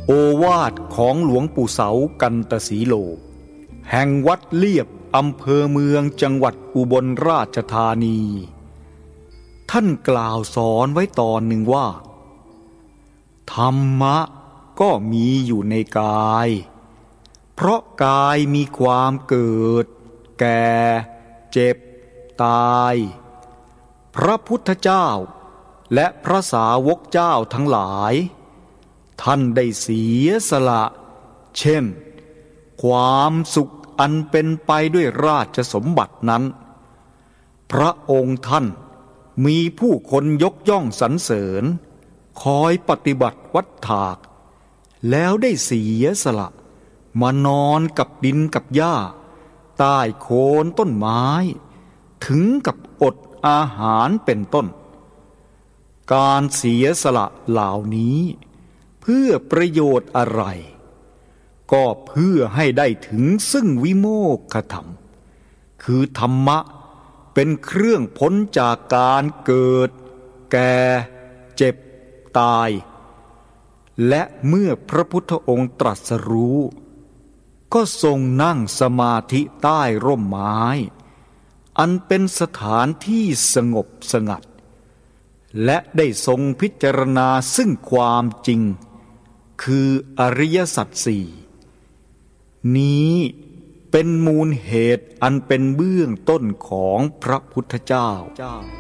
โอวาทของหลวงปู่เสากันตสีโลแห่งวัดเลียบอำเภอเมืองจังหวัดอุบลราชธานีท่านกล่าวสอนไว้ตอนหนึ่งว่าธรรมะก็มีอยู่ในกายเพราะกายมีความเกิดแก่เจ็บตายพระพุทธเจ้าและพระสาวกเจ้าทั้งหลายท่านได้เสียสละเช่นความสุขอันเป็นไปด้วยราชสมบัตินั้นพระองค์ท่านมีผู้คนยกย่องสรรเสริญคอยปฏิบัติวัดถากแล้วได้เสียสละมานอนกับดินกับหญ้าใต้โคนต้นไม้ถึงกับอดอาหารเป็นต้นการเสียสละเหล่านี้เพื่อประโยชน์อะไรก็เพื่อให้ได้ถึงซึ่งวิโมกขธรรมคือธรรมะเป็นเครื่องพ้นจากการเกิดแก่เจ็บตายและเมื่อพระพุทธองค์ตรัสรู้ก็ทรงนั่งสมาธิใต้ร่มไม้อันเป็นสถานที่สงบสงัดและได้ทรงพิจารณาซึ่งความจริงคืออริยสัจสี่นี้เป็นมูลเหตุอันเป็นเบื้องต้นของพระพุทธเจ้า